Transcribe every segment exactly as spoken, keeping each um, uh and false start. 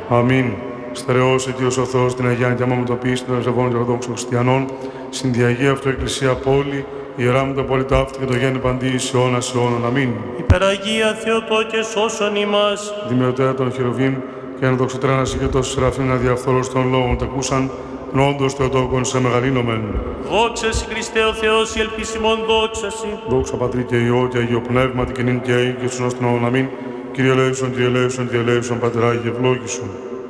Αμήν. Στερεός αιτίος ο Θεός την Αγία Αντιαμαμωτοποίηση των Ευσεβών και Ορθοδόξων Χριστιανών, συνδιαγή αυτό Εκκλησία πόλη, ιερά μου τα πολυτάφτη και το γέννη παντή εις αιώνας αιώνων. Αμήν. Υπεραγία Θεοτό και σώσον ημάς. Δημιωτέα των χερουβίμ και να δοξοτρένα συγκεκριτός Σεραφείμ να διαφθορός των λόγων τεκούσαν, νόντος Θεοτόκον σε μεγαλύνομεν. Δόξα σοι Χριστέ ο Θεός, η ελπίσιμον δόξα σοι. Δόξα Πατρί και Υιό και Αγίο Πνεύματι και νυν και αεί και στους αιώνας αιώνων. Αμήν. Κύριε ελέησον, Κύριε ελέησον, Κύριε ελέησον, Πατερά και ευλόγησον.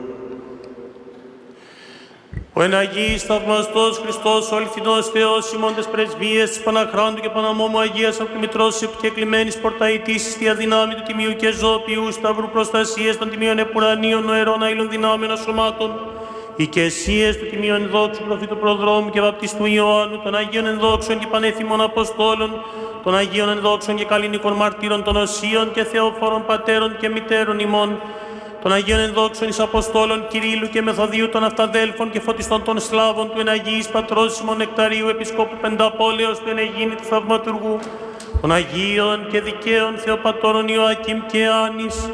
Ο εν Αγίης θαυμαστός Χριστός, ο αληθινός Θεός, ημών τες πρεσβείες της Παναχράντου και Παναμόμου Αγίας Αυτομητρός επικεκλημένης πορταητής, θεία δυνάμει του Τιμίου και Ζώπιου, Σταυρού προστασίες των Τιμίων Επουρανίων, νοερών αήλων δυνάμεων σωμάτων, οικεσίες του Τιμίου Ενδόξου Προφήτου Προδρόμου και Βαπτιστού Ιωάννου, των Αγίων Ενδόξων και Πανέθυμων Αποστόλων, των Αγίων Ενδόξων και Καλλινικών Μαρτύρων των Οσίων και Θεόφορων Πατέρων και Μητέρων ημών, των Αγίων Ενδόξων εις Αποστόλων Κυρίλλου και Μεθοδίου των Αυταδέλφων και Φωτιστών των Σλάβων του εν Αγίης Πατρός Σιμών Νεκταρίου Επισκόπου Πενταπόλεως του εν Αιγίνη του Θαυματουργού, των Αγίων και Δικαίων Θεοπατώρων Ιωακήμ και Άνης,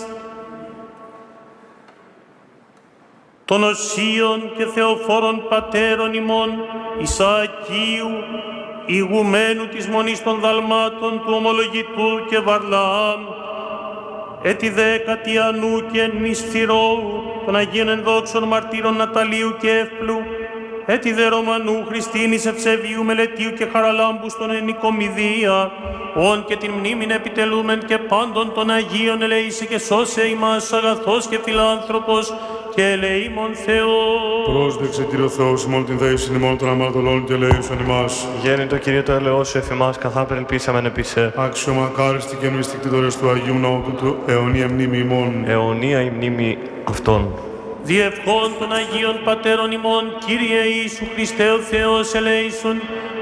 των Οσίων και Θεοφόρων Πατέρων ημών, Ισαακίου, ηγουμένου της Μονής των Δαλμάτων του Ομολογητού και Βαρλαάμ, έτη δέκατη Ανού και Νησθυρώου, των Αγίων Ενδόξων Μαρτύρων Ναταλίου και Εύπλου, έτη δε Ρωμανού Χριστίνης Ευσεβίου Μελετίου και Χαραλάμπου στον Ενικομιδία, όν και την μνήμην επιτελούμεν και πάντων των Αγίων ελεήσε και σώσε ημάς αγαθός και φιλάνθρωπος και ελεήμων Θεός. Πρόσδεξε Κύριε Θεός ημών την δέησιν ημών των αμαρτωλών και ελέησον ημάς. Γέννη το Κυρίο το ελεός εφ' εμάς καθάπερ ελπίσαμεν επίσε. Άξιομα κάριστη και μυστική τωρές του Αγίου Ναού του αιωνία μνήμη ημών. Αιωνία η μνήμη αυτών. Διευχών των Αγίων Πατέρων ημών, Κύριε Ιησού Χριστέ ο Θεός ελέησον,